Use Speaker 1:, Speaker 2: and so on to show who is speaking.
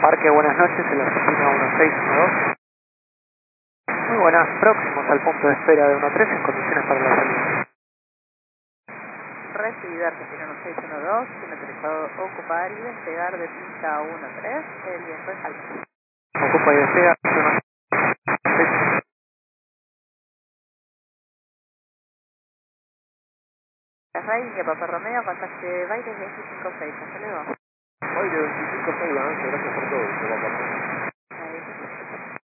Speaker 1: Parque, buenas noches, en la oficina 1612. Muy buenas, próximos al punto de espera de 13 en condiciones para la salida.
Speaker 2: Recibida Argentina 1612, tiene autorizado ocupar y despegar de pista 13, el viento es alto.
Speaker 1: Ocupa y despega 16.
Speaker 2: Rey, Papá Romeo, pasaje Baile 256, hasta luego.
Speaker 3: Baile 25 6, gracias por todo, se va a pasar.